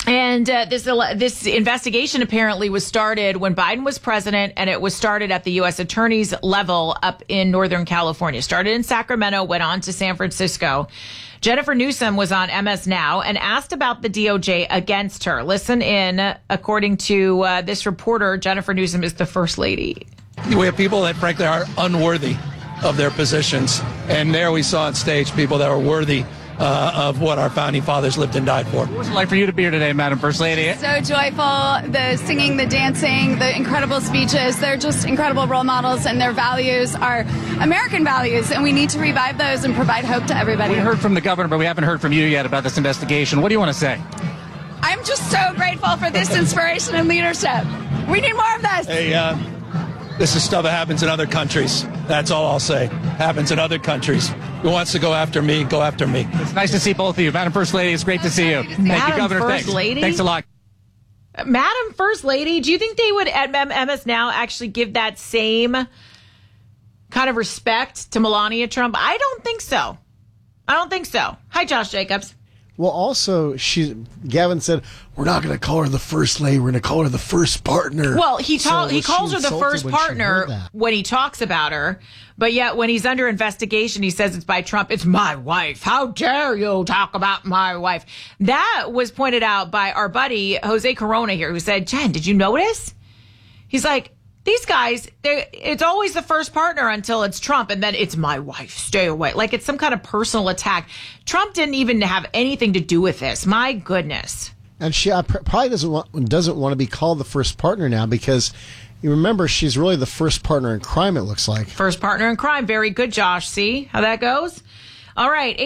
And this investigation apparently was started when Biden was president, and it was started at the U.S. Attorney's level up in Northern California. Started in Sacramento, went on to San Francisco. Jennifer Newsom was on MS Now and asked about the DOJ against her. Listen in. According to this reporter, Jennifer Newsom is the first lady. We have people that, frankly, are unworthy of their positions. And there we saw on stage people that were worthy of what our founding fathers lived and died for. What was it like for you to be here today, Madam First Lady? So joyful, the singing, the dancing, the incredible speeches. They're just incredible role models, and their values are American values, and we need to revive those and provide hope to everybody. We heard from the governor, but we haven't heard from you yet about this investigation. What do you want to say? I'm just so grateful for this inspiration and leadership. We need more of this. Hey, this is stuff that happens in other countries. That's all I'll say. Happens in other countries. Who wants to go after me, go after me. It's nice to see both of you. Madam First Lady, it's great to see you. Thank you, Governor. First Lady? Thanks a lot. Madam First Lady, do you think they would, at MS Now, actually give that same kind of respect to Melania Trump? I don't think so. Hi, Josh Jacobs. Well, also, Gavin said, we're not going to call her the first lady. We're going to call her the first partner. Well, he calls her the first partner when he talks about her. But yet, when he's under investigation, he says it's by Trump. It's my wife. How dare you talk about my wife? That was pointed out by our buddy, Jose Corona here, who said, Jen, did you notice? He's like, these guys, it's always the first partner until it's Trump, and then it's my wife. Stay away. Like it's some kind of personal attack. Trump didn't even have anything to do with this. My goodness. And she probably doesn't want to be called the first partner now because you remember she's really the first partner in crime, it looks like. First partner in crime. Very good, Josh. See how that goes? All right,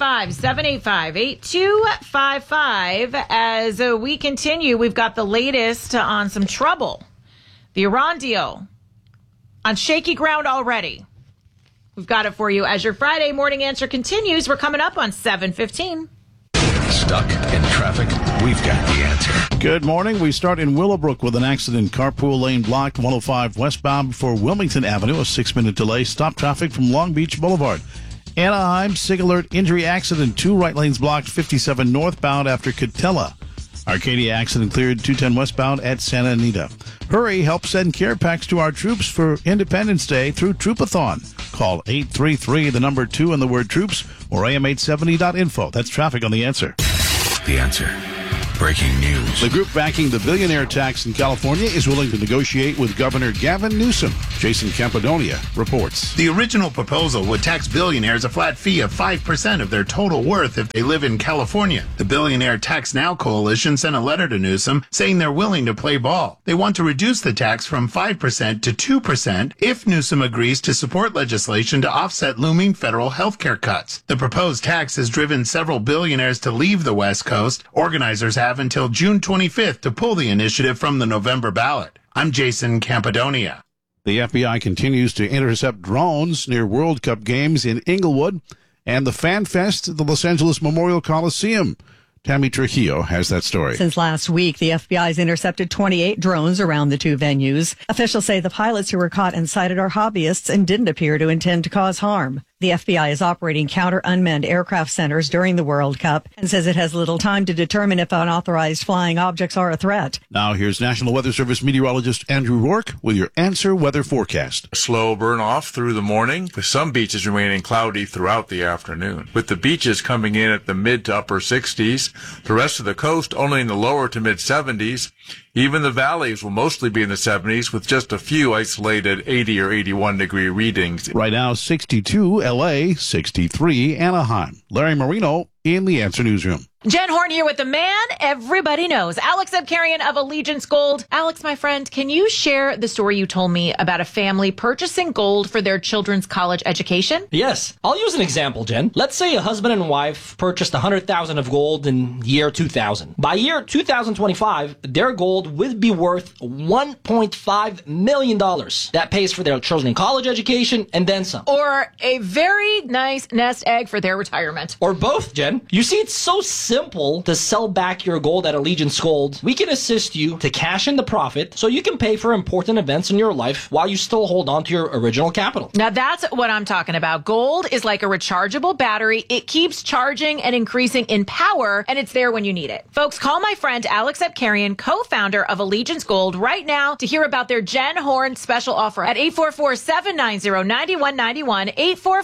855-785-8255. As we continue, we've got the latest on some trouble. The Iran deal on shaky ground already. We've got it for you as your Friday morning answer continues. We're coming up on 7:15. Stuck in traffic? We've got the answer. Good morning. We start in Willowbrook with an accident. Carpool lane blocked 105 westbound before Wilmington Avenue. A 6-minute delay. Stop traffic from Long Beach Boulevard. Anaheim, SIG alert injury accident. 2 right lanes blocked 57 northbound after Catella. Arcadia accident cleared 210 westbound at Santa Anita. Hurry, help send care packs to our troops for Independence Day through Troopathon. Call 833, the number 2 and the word troops, or am870.info. That's traffic on The Answer. The Answer. Breaking news. The group backing the billionaire tax in California is willing to negotiate with Governor Gavin Newsom. Jason Campidonia reports. The original proposal would tax billionaires a flat fee of 5% of their total worth if they live in California. The Billionaire Tax Now coalition sent a letter to Newsom saying they're willing to play ball. They want to reduce the tax from 5% to 2% if Newsom agrees to support legislation to offset looming federal health care cuts. The proposed tax has driven several billionaires to leave the West Coast. Organizers have until June 25th to pull the initiative from the November ballot. I'm Jason Campidonia. The FBI continues to intercept drones near World Cup games in Inglewood and the Fan Fest at the Los Angeles Memorial Coliseum. Tammy Trujillo has that story. Since last week, the FBI has intercepted 28 drones around the 2 venues. Officials say the pilots who were caught and sighted are hobbyists and didn't appear to intend to cause harm. The FBI is operating counter-unmanned aircraft centers during the World Cup and says it has little time to determine if unauthorized flying objects are a threat. Now here's National Weather Service meteorologist Andrew Rourke with your Answer Weather Forecast. Slow burn off through the morning, with some beaches remaining cloudy throughout the afternoon. With the beaches coming in at the mid to upper 60s, the rest of the coast only in the lower to mid 70s. Even the valleys will mostly be in the 70s with just a few isolated 80 or 81 degree readings. Right now, 62 LA, 63 Anaheim. Larry Marino in the Answer Newsroom. Jen Horn here with the man everybody knows, Alex Abkarian of Allegiance Gold. Alex, my friend, can you share the story you told me about a family purchasing gold for their children's college education? Yes. I'll use an example, Jen. Let's say a husband and wife purchased $100,000 of gold in year 2000. By year 2025, their gold would be worth $1.5 million. That pays for their children's college education and then some. Or a very nice nest egg for their retirement. Or both, Jen. You see, it's so simple simple to sell back your gold at Allegiance Gold. We can assist you to cash in the profit so you can pay for important events in your life while you still hold on to your original capital. Now that's what I'm talking about. Gold is like a rechargeable battery. It keeps charging and increasing in power, and it's there when you need it. Folks, call my friend Alex Epkarian, co-founder of Allegiance Gold, right now to hear about their Jen Horn special offer at 844-790-9191,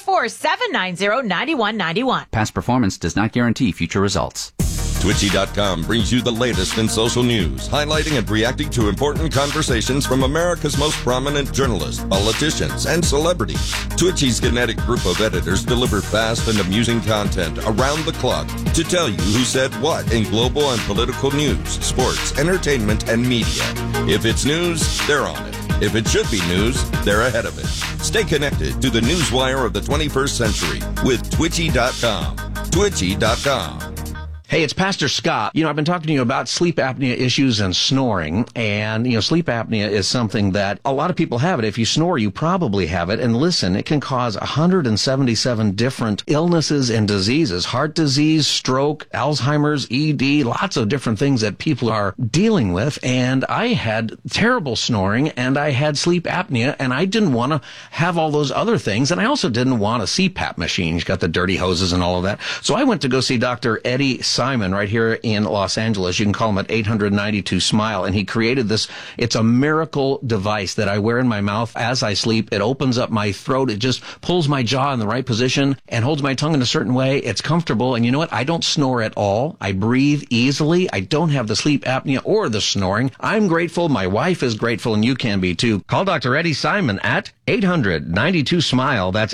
844-790-9191. Past performance does not guarantee future results. Twitchy.com brings you the latest in social news, highlighting and reacting to important conversations from America's most prominent journalists, politicians, and celebrities. Twitchy's kinetic group of editors deliver fast and amusing content around the clock to tell you who said what in global and political news, sports, entertainment, and media. If it's news, they're on it. If it should be news, they're ahead of it. Stay connected to the newswire of the 21st century with Twitchy.com. Twitchy.com. Hey, it's Pastor Scott. I've been talking to you about sleep apnea issues and snoring. And, sleep apnea is something that a lot of people have it. If you snore, you probably have it. And listen, it can cause 177 different illnesses and diseases. Heart disease, stroke, Alzheimer's, ED, lots of different things that people are dealing with. And I had terrible snoring and I had sleep apnea and I didn't want to have all those other things. And I also didn't want a CPAP machine. He's got the dirty hoses and all of that. So I went to go see Dr. Eddie Simon right here in Los Angeles. You can call him at 892-SMILE. And he created this. It's a miracle device that I wear in my mouth as I sleep. It opens up my throat. It just pulls my jaw in the right position and holds my tongue in a certain way. It's comfortable. And you know what? I don't snore at all. I breathe easily. I don't have the sleep apnea or the snoring. I'm grateful. My wife is grateful, and you can be too. Call Dr. Eddie Simon at 800-92-SMILE. That's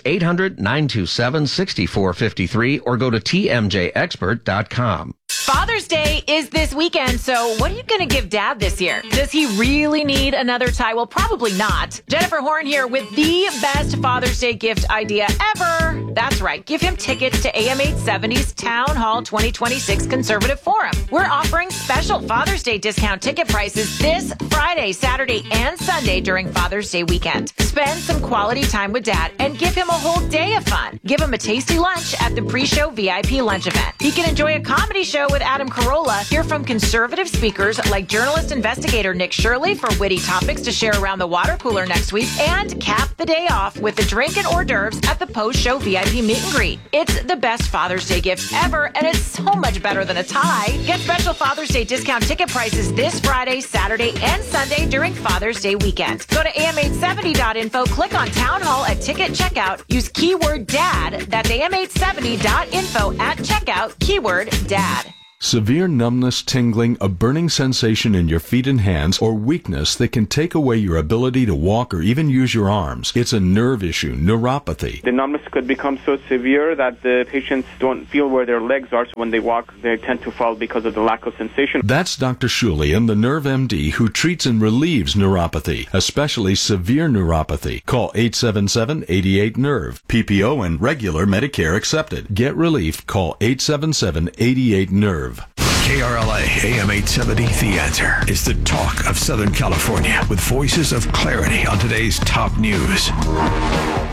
800-927-6453, or go to tmjexpert.com. Father's Day is this weekend, so what are you going to give Dad this year? Does he really need another tie? Well, probably not. Jennifer Horn here with the best Father's Day gift idea ever. That's right. Give him tickets to AM 870's Town Hall 2026 Conservative Forum. We're offering special Father's Day discount ticket prices this Friday, Saturday, and Sunday during Father's Day weekend. Spend some quality time with Dad and give him a whole day of fun. Give him a tasty lunch at the pre-show VIP lunch event. He can enjoy a comedy show with Adam Carolla, hear from conservative speakers like journalist investigator Nick Shirley for witty topics to share around the water cooler next week, and cap the day off with a drink and hors d'oeuvres at the post-show VIP meet and greet. It's the best Father's Day gift ever, and it's so much better than a tie. Get special Father's Day discount ticket prices this Friday, Saturday, and Sunday during Father's Day weekend. Go to am870.info, click on Town Hall at ticket checkout, use keyword DAD, that's am870.info at checkout, keyword DAD. Severe numbness, tingling, a burning sensation in your feet and hands, or weakness that can take away your ability to walk or even use your arms. It's a nerve issue, neuropathy. The numbness could become so severe that the patients don't feel where their legs are, so when they walk, they tend to fall because of the lack of sensation. That's Dr. Shulian, the Nerve MD, who treats and relieves neuropathy, especially severe neuropathy. Call 877-88-NERVE. PPO and regular Medicare accepted. Get relief. Call 877-88-NERVE. KRLA AM 870, The Answer, is the talk of Southern California with voices of clarity on today's top news.